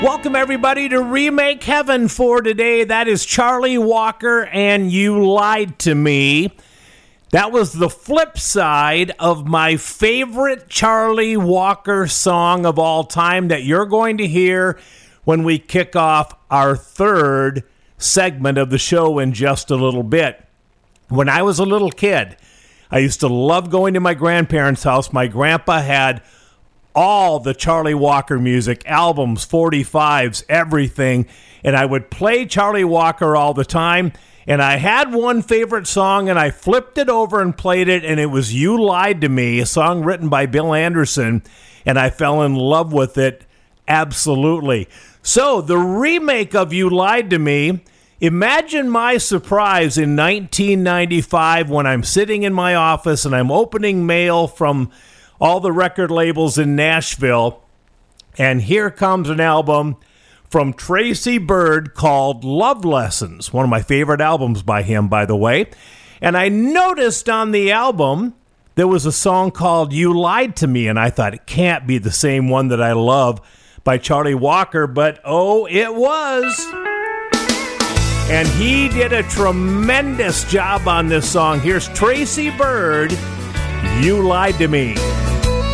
Welcome, everybody, to Remake Heaven for today. That is Charlie Walker and You Lied to Me. That was the flip side of my favorite Charlie Walker song of all time that you're going to hear when we kick off our third segment of the show in just a little bit. When I was a little kid, I used to love going to my grandparents' house. My grandpa had all the Charlie Walker music, albums, 45s, everything. And I would play Charlie Walker all the time. And I had one favorite song, and I flipped it over and played it, and it was You Lied to Me, a song written by Bill Anderson, and I fell in love with it absolutely. So, the remake of You Lied to Me, imagine my surprise in 1995 when I'm sitting in my office and I'm opening mail from all the record labels in Nashville, and here comes an album from Tracy Byrd called Love Lessons, one of my favorite albums by him, by the way. And I noticed on the album there was a song called You Lied to Me, and I thought it can't be the same one that I love by Charlie Walker, but oh, it was. And he did a tremendous job on this song. Here's Tracy Byrd, You Lied to Me.